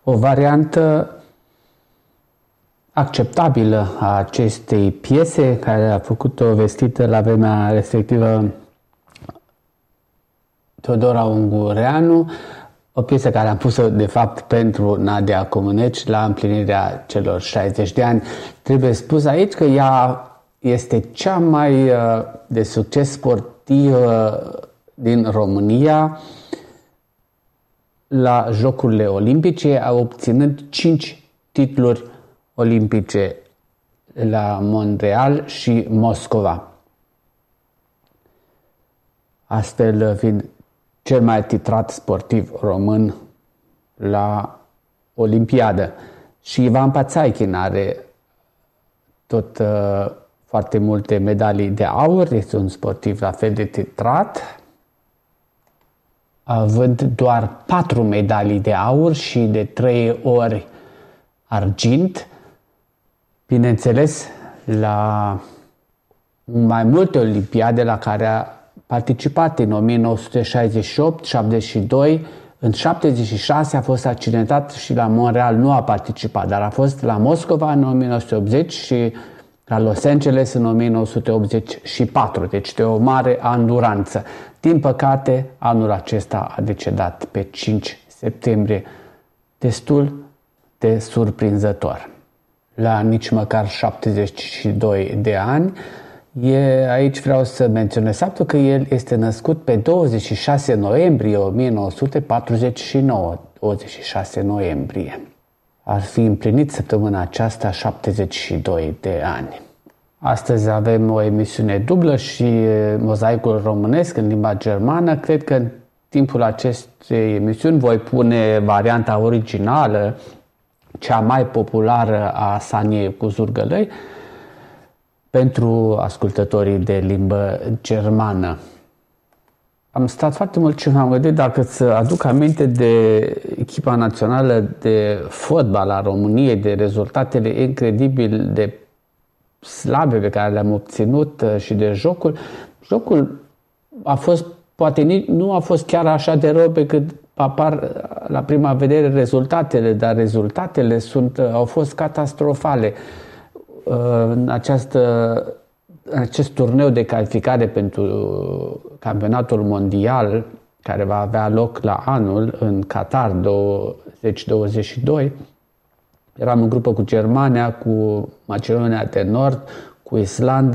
O variantă acceptabilă a acestei piese, care a făcut-o vestită la vremea respectivă Teodora Ungureanu, o piesă care am pus-o de fapt pentru Nadia Comăneci la împlinirea celor 60 de ani. Trebuie spus aici că ea este cea mai de succes sportiv din România la Jocurile Olimpice, a obținut 5 titluri olimpice la Montreal și Moscova, astfel fiind cel mai titrat sportiv român la Olimpiadă. Și Ivan Pațaichin are tot foarte multe medalii de aur, este un sportiv la fel de titrat, având doar 4 medalii de aur și de 3 ori argint. Bineînțeles, la mai multe olimpiade la care a participat în 1968, 72, în 76 a fost accidentat și la Montreal nu a participat, dar a fost la Moscova în 1980 și la Los Angeles în 1984, deci de o mare anduranță. Din păcate, anul acesta a decedat pe 5 septembrie, destul de surprinzător. La nici măcar 72 de ani. Aici vreau să menționez faptul că el este născut pe 26 noiembrie 1949. 26 noiembrie. Ar fi împlinit săptămâna aceasta 72 de ani. Astăzi avem o emisiune dublă și Mozaicul românesc în limba germană. Cred că în timpul acestei emisiuni voi pune varianta originală, cea mai populară a Saniei cu Zurgălăi, pentru ascultătorii de limbă germană. Am stat foarte mult și m-am gândit dacă să aduc aminte de echipa națională de fotbal a României, de rezultatele incredibil de slabe pe care le-am obținut și de jocul. Jocul a fost, poate nu a fost chiar așa de rău pe cât apar la prima vedere rezultatele, dar rezultatele au fost catastrofale. În acest turneu de calificare pentru campionatul mondial care va avea loc la anul în Qatar 2022, eram în grupă cu Germania, cu Macedonia de Nord, cu Islanda,